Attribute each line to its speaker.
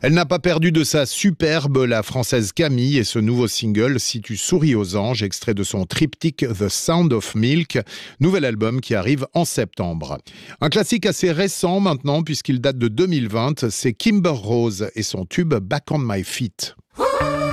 Speaker 1: Elle n'a pas perdu de sa superbe, la française Camille, et ce nouveau single, Si tu souris aux anges, extrait de son triptyque The Sound of Milk, nouvel album qui arrive en septembre. Un classique assez récent maintenant puisqu'il date de 2020, c'est Kimber Rose et son tube Back on My Feet.